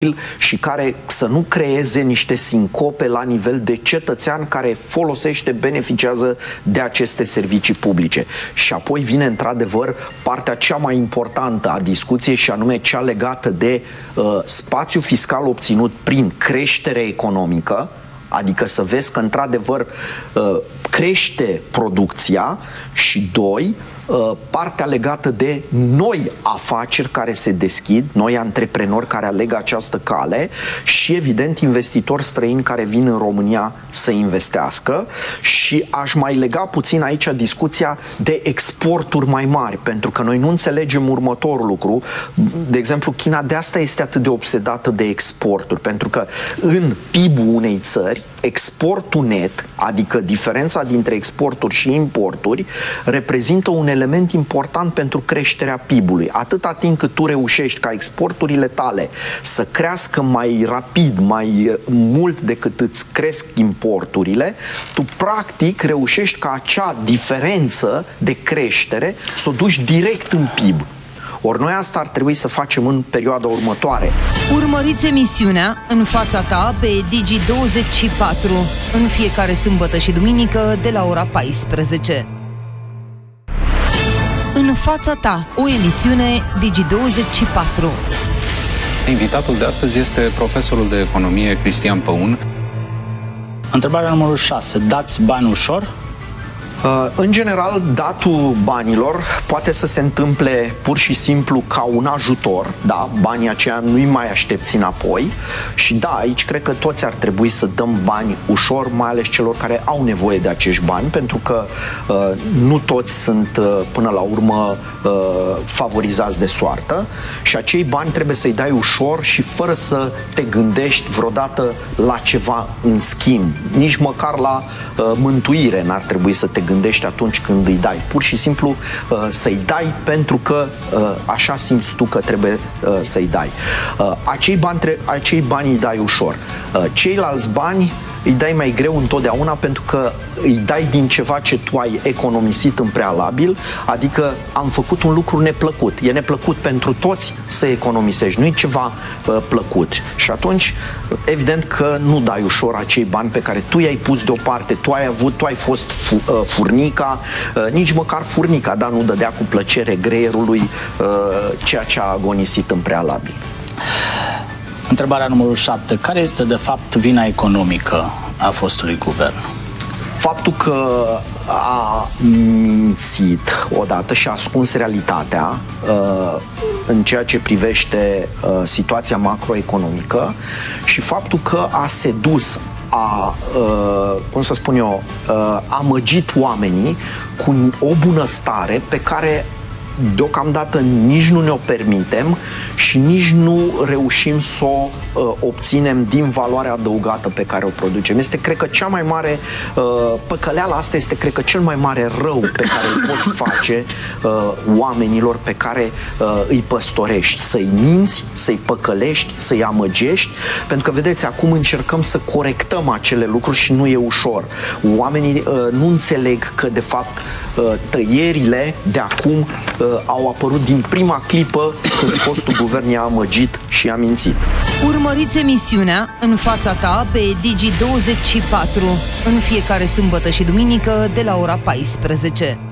și care să nu creeze niște sincope la nivel de cetățean care folosește, beneficiază de aceste servicii publice. Și apoi vine într-adevăr partea cea mai importantă a discuției, și anume cea legată de spațiu fiscal obținut prin creștere economică, adică să vezi că într-adevăr crește producția, și doi, partea legată de noi afaceri care se deschid, noi antreprenori care aleg această cale și evident investitori străini care vin în România să investească. Și aș mai lega puțin aici discuția de exporturi mai mari, pentru că noi nu înțelegem următorul lucru. De exemplu, China de asta este atât de obsedată de exporturi, pentru că în PIB-ul unei țări, exportul net, adică diferența dintre exporturi și importuri, reprezintă un element important pentru creșterea PIB-ului. Atâta timp cât tu reușești ca exporturile tale să crească mai rapid, mai mult decât îți cresc importurile, tu practic reușești ca acea diferență de creștere să o duci direct în PIB. Ori noi asta ar trebui să facem în perioada următoare. Urmăriți emisiunea În fața ta pe Digi24 în fiecare sâmbătă și duminică de la ora 14. În fața ta, o emisiune Digi24. Invitatul de astăzi este profesorul de economie Cristian Păun. Întrebarea numărul 6. Dați bani ușor? În general, datul banilor poate să se întâmple pur și simplu ca un ajutor, da? Banii aceia nu-i mai aștepți înapoi și da, aici cred că toți ar trebui să dăm bani ușor, mai ales celor care au nevoie de acești bani, pentru că nu toți sunt până la urmă favorizați de soartă și acei bani trebuie să-i dai ușor și fără să te gândești vreodată la ceva în schimb. Nici măcar la mântuire n-ar trebui să te gândești atunci când îi dai. Pur și simplu să-i dai pentru că așa simți tu că trebuie să-i dai. Acei bani îi dai ușor. Ceilalți bani îi dai mai greu întotdeauna, pentru că îi dai din ceva ce tu ai economisit în prealabil, adică am făcut un lucru neplăcut. E neplăcut pentru toți să economisești, nu e ceva plăcut. Și atunci, evident că nu dai ușor acei bani pe care tu i-ai pus deoparte, tu ai fost furnica, nici măcar furnica, dar nu dădea cu plăcere greierului ceea ce a agonisit în prealabil. Întrebarea numărul 7. Care este de fapt vina economică a fostului guvern? Faptul că a mințit odată și a ascuns realitatea în ceea ce privește situația macroeconomică și faptul că a sedus, a amăgit oamenii cu o bunăstare pe care deocamdată nici nu ne-o permitem și nici nu reușim să o obținem din valoarea adăugată pe care o producem. Este, cred că, cea mai mare păcăleala asta este, cred că, cel mai mare rău pe care îl poți face oamenilor pe care îi păstorești. Să-i minți, să-i păcălești, să-i amăgești, pentru că, vedeți, acum încercăm să corectăm acele lucruri și nu e ușor. Oamenii nu înțeleg că, de fapt, tăierile de acum au apărut din prima clipă când fostul guvern i-a amăgit și i-a mințit. Urmăriți emisiunea În fața ta pe Digi24 în fiecare sâmbătă și duminică de la ora 14.